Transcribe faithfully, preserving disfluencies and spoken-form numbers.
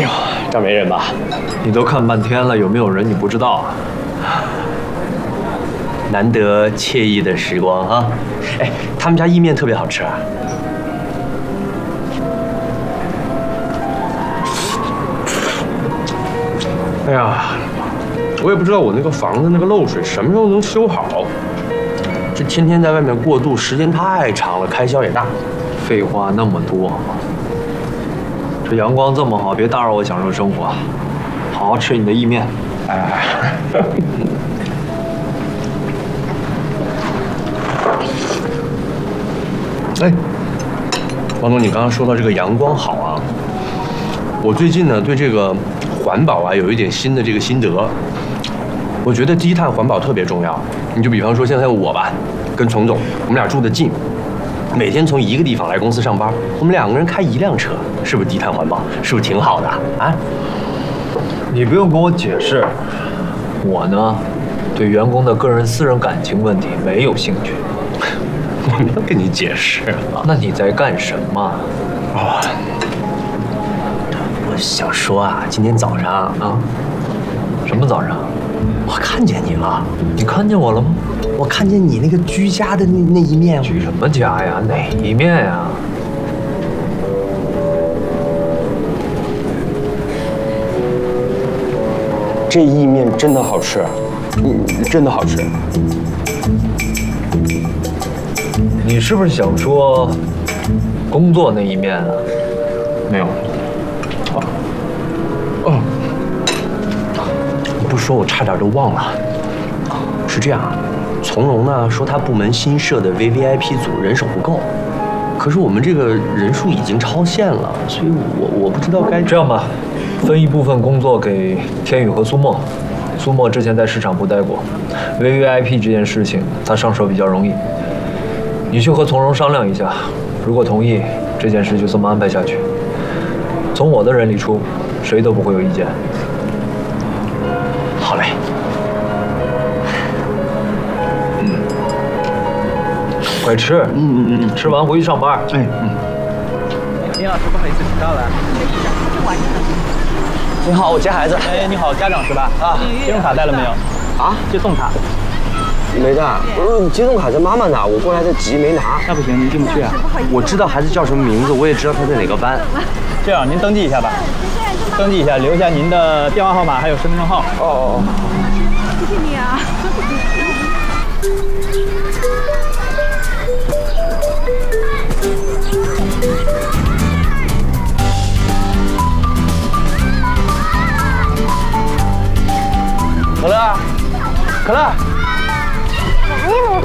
哎呦，这儿没人吧？ 你都看半天了，有没有人你不知道啊？ 难得惬意的时光啊！哎，他们家意面特别好吃啊。哎呀，我也不知道我那个房子那个漏水什么时候能修好。这天天在外面过渡，时间太长了，开销也大。 废话那么多，这阳光这么好，别打扰我享受生活，好好吃你的意面。 哎。哎，王总，你刚刚说到这个阳光好啊，我最近呢对这个环保啊有一点新的这个心得。我觉得低碳环保特别重要。你就比方说现在我吧，跟丛总，我们俩住得近，每天从一个地方来公司上班，我们两个人开一辆车，是不是低碳环保？是不是挺好的啊？ 你不用跟我解释，我呢对员工的个人私人感情问题没有兴趣。 我没有跟你解释啊。 那你在干什么？ 哦，我想说啊，今天早上啊， 什么早上？ 我看见你了。 你看见我了吗？ 我看见你那个居家的那那一面。 居什么家呀？哪一面呀？ 这意面真的好吃，嗯，真的好吃。 你是不是想说工作那一面啊？ 没有。哦，哦，你不说我差点都忘了。是这样，从容呢说他部门新设的 V V I P 组人手不够，可是我们这个人数已经超限了，所以我我不知道该这样吧，分一部分工作给天宇和苏沫。苏沫之前在市场部待过 ，V V I P 这件事情他上手比较容易。你去和从容商量一下，如果同意，这件事就这么安排下去。从我的人里出，谁都不会有意见。 好嘞。 嗯，快吃。嗯嗯嗯嗯，吃完回去上班。哎嗯。 林老师，不好意思，迟到了。 你好，我接孩子。 哎，你好，家长是吧？啊，信用卡带了没有？ 啊， 接送卡。 没带，我接送卡在妈妈那，我过来的急没拿。 那不行，您进不去啊。 我知道孩子叫什么名字，我也知道他在哪个班。 这样，您登记一下吧。登记一下，留下您的电话号码还有身份证号。 哦哦哦。 谢谢你啊。 可乐，可乐。